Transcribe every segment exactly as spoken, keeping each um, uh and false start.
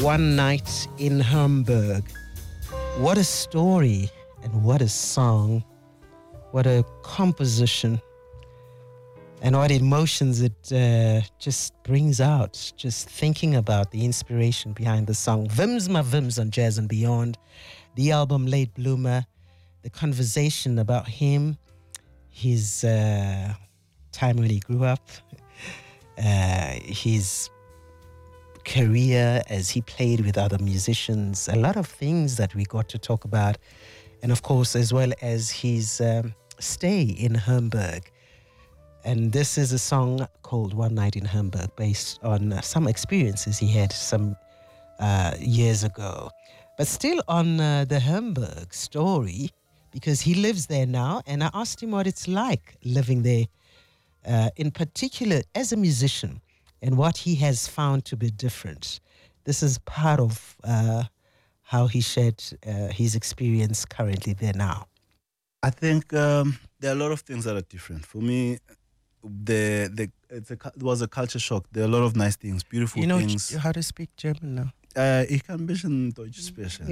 One Night in Hamburg. What a story and what a song. What a composition. And what emotions it uh, just brings out, just thinking about the inspiration behind the song. Vims Ma Vims on Jazz and Beyond. The album Late Bloomer. The conversation about him. His uh, time when he grew up. Uh, his career as he played with other musicians. A lot of things that we got to talk about. And of course, as well as his um, stay in Hamburg. And this is a song called One Night in Hamburg, based on uh, some experiences he had some uh, years ago. But still on uh, the Hamburg story, because he lives there now, and I asked him what it's like living there, uh, in particular as a musician, and what he has found to be different. This is part of uh, how he shared uh, his experience currently there now. I think um, there are a lot of things that are different. For me, the the it's a, it was a culture shock. There are a lot of nice things, beautiful you know things. You know how to speak German now? Uh, ich kann ein bisschen Deutsch sprechen.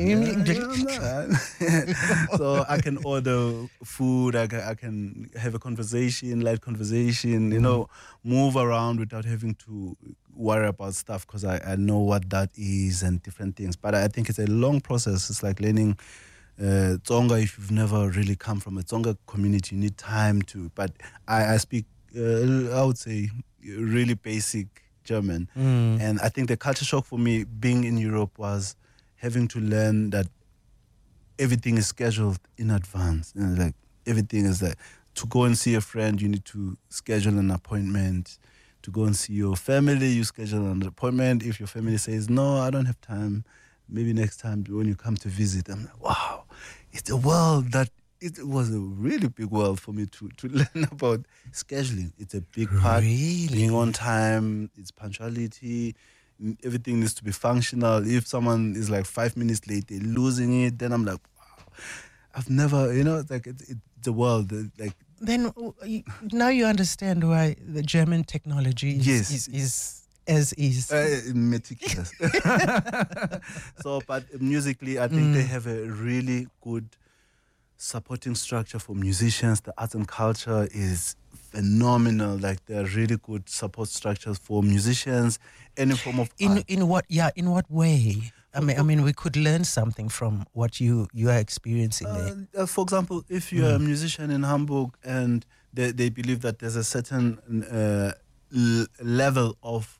So I can order food, I can, I can have a conversation, light conversation, you know, move around without having to worry about stuff because I, I know what that is and different things. But I think it's a long process. It's like learning uh, Tsonga if you've never really come from a Tsonga community. You need time to, but I, I speak, uh, I would say, really basic German. Mm. And I think the culture shock for me being in Europe was having to learn that everything is scheduled in advance. You know, like everything is like to go and see a friend, you need to schedule an appointment. To go and see your family, you schedule an appointment. If your family says, no, I don't have time, maybe next time when you come to visit. I'm like, wow, it's a world that it was a really big world for me to, to learn about scheduling. It's a big part. Really? Being on time, it's punctuality. Everything needs to be functional. If someone is like five minutes late, they're losing it. Then I'm like, wow, I've never, you know, it's like it's, it's a world. Like Then uh, you- now you understand why the German technology is, Yes. is, is as is. Uh, meticulous. So, but musically, I think Mm. they have a really good supporting structure for musicians. The arts and culture is phenomenal. Like there are really good support structures for musicians. Any form of in art. in what yeah in what way? I mean I mean we could learn something from what you you are experiencing there. Uh, uh, for example, if you're a musician in Hamburg and they, they believe that there's a certain uh, l- level of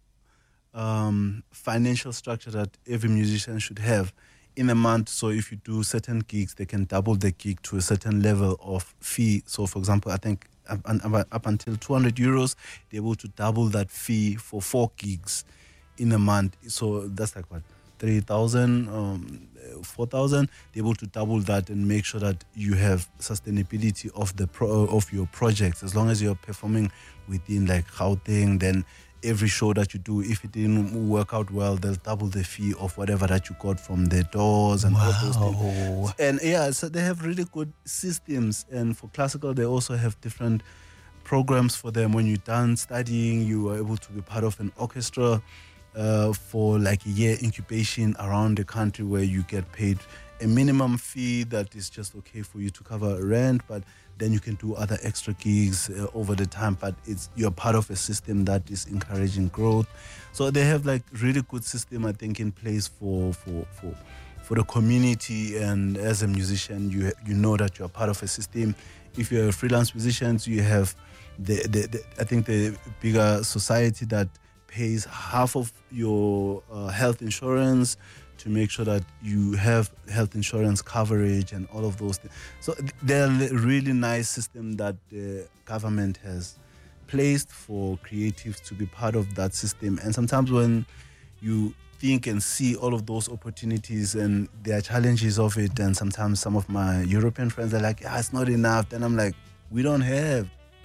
um, financial structure that every musician should have in a month. So if you do certain gigs, they can double the gig to a certain level of fee. So for example, I think up, up, up until two hundred euros, they're able to double that fee for four gigs in a month. So that's like what? three thousand, um, four thousand, they're able to double that and make sure that you have sustainability of the pro- of your projects. As long as you're performing within like Gauteng, then every show that you do, if it didn't work out well, they'll double the fee of whatever that you got from the doors and all those things. Wow. And yeah, so they have really good systems. And for classical, they also have different programs for them. When you're done studying, you are able to be part of an orchestra uh, for like a year incubation around the country where you get paid a minimum fee that is just okay for you to cover rent, but then you can do other extra gigs uh, over the time. But it's you're part of a system that is encouraging growth. So they have like really good system, I think, in place for for for for the community. And as a musician, you you know that you're part of a system. If you're a freelance musician, you have the, the, the I think the bigger society that pays half of your uh, health insurance to make sure that you have health insurance coverage and all of those things. So they're a really nice system that the government has placed for creatives to be part of that system. And sometimes when you think and see all of those opportunities and there are challenges of it, and sometimes some of my European friends are like, yeah, it's not enough. Then I'm like, we don't have.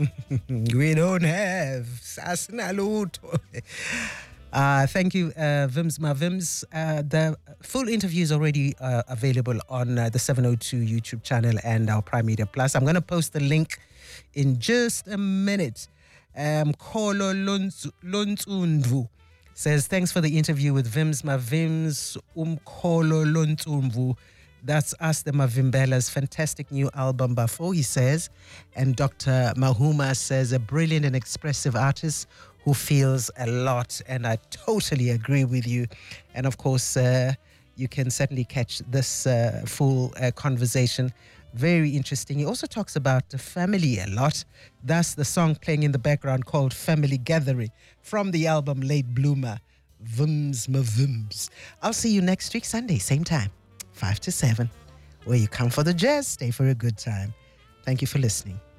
We don't have Sasnaluto. Uh, thank you, uh, Vims Ma Vims. Uh, the full interview is already uh, available on uh, the seven oh two YouTube channel and our Prime Media Plus. I'm going to post the link in just a minute. Um, Kolo Lontzundvu says, thanks for the interview with Vims Mavims Umkolo Lontumvu. That's us, the Mavimbelas. Fantastic new album, Bafo, he says. And Doctor Mahuma says, a brilliant and expressive artist who feels a lot. And I totally agree with you. And of course, uh, you can certainly catch this uh, full uh, conversation. Very interesting. He also talks about the family a lot. That's the song playing in the background called Family Gathering from the album Late Bloomer, Vims Mavims. I'll see you next week, Sunday, same time, five to seven, where you come for the jazz, stay for a good time. Thank you for listening.